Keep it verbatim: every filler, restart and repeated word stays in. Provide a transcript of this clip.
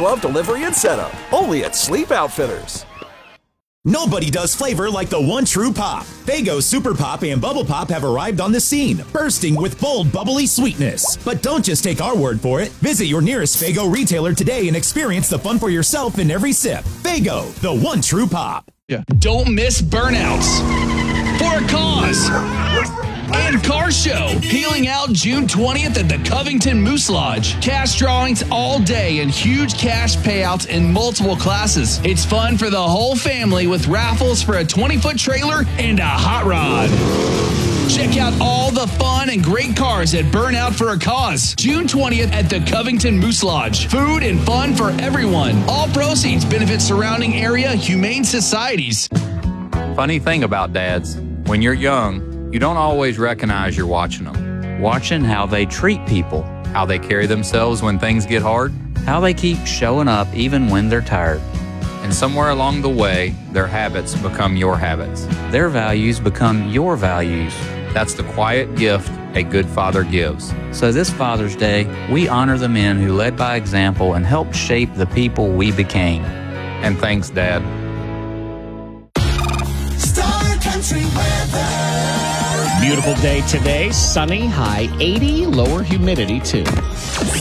glove delivery and setup. Only at Sleep Outfitters. Nobody does flavor like the one true pop. Faygo Super Pop and Bubble Pop have arrived on the scene, bursting with bold, bubbly sweetness. But don't just take our word for it. Visit your nearest Faygo retailer today and experience the fun for yourself in every sip. Faygo, the one true pop. Yeah. Don't miss Burnouts for a Cause and Car Show. Healing out June twentieth at the Covington Moose Lodge. Cash drawings all day and huge cash payouts in multiple classes. It's fun for the whole family with raffles for a twenty-foot trailer and a hot rod. Check out all the fun and great cars at Burnout for a Cause. June twentieth at the Covington Moose Lodge. Food and fun for everyone. All proceeds benefit surrounding area humane societies. Funny thing about dads, when you're young, you don't always recognize you're watching them. Watching how they treat people, How they carry themselves when things get hard. how they keep showing up even when they're tired. And somewhere along the way, their habits become your habits. Their values become your values. That's the quiet gift a good father gives. So this Father's Day, we honor the men who led by example and helped shape the people we became. And thanks, Dad. Star Country weather. Beautiful day today, sunny, high eighty, lower humidity too.